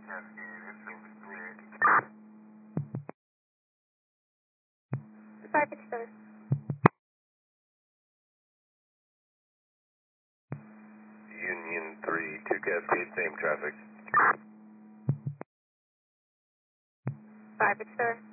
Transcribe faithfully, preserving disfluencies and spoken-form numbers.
five fifty-seven. Union three, two Cascade, same traffic. five fifty-seven.